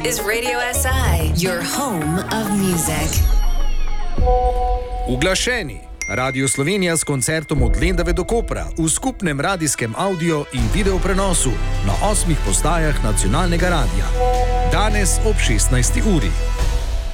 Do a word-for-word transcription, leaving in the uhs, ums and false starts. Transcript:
is Radio S I, your home of music. Uglašeni. Radio Slovenija s koncertom od Lendave do Kopra v skupnem radijskem audio in video prenosu na osmih postajah nacionalnega radija. Danes ob šestnajsti uri.